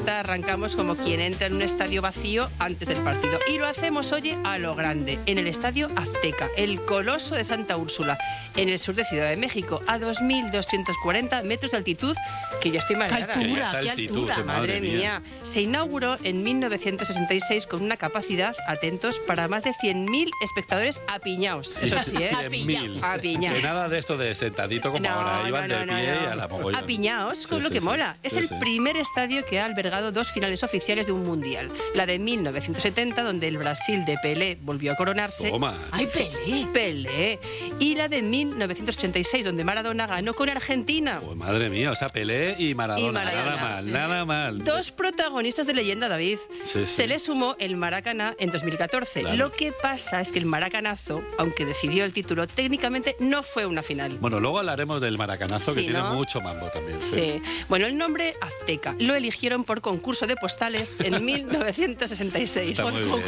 fiesta arrancamos como quien entra en un estadio vacío antes del partido. Y lo hacemos, oye, a lo grande, en el Estadio Azteca, el Coloso de Santa Úrsula, en el sur de Ciudad de México, a 2.240 metros de altitud, que yo estoy mareada. ¡Qué altura! Madre mía. Se inauguró en 1966 con una capacidad, atentos, para más de 100.000 espectadores apiñados. Eso sí, ¿eh? 100.000. Apiñados. Que nada de esto de sentadito como ahora, iban de pie y a la mogollón. Apiñados, con lo que mola. Es el primer estadio que ha albergado 2 finales oficiales de un mundial. La de 1970, donde el Brasil de Pelé volvió a coronarse. Toma. ¡Ay, Pelé! Pelé. Y la de 1986, donde Maradona ganó con Argentina. Pues madre mía, o sea, Pelé y Maradona. Nada mal, sí. nada mal. 2 protagonistas de leyenda, David. Sí. Se le sumó el Maracaná en 2014. Claro. Lo que pasa es que el Maracanazo, aunque decidió el título, técnicamente no fue una final. Bueno, luego hablaremos del Maracanazo, que Sí, tiene ¿no? mucho mambo también. Sí. Bueno, el nombre Azteca lo eligieron por concurso de postales en 1966. Está muy bien.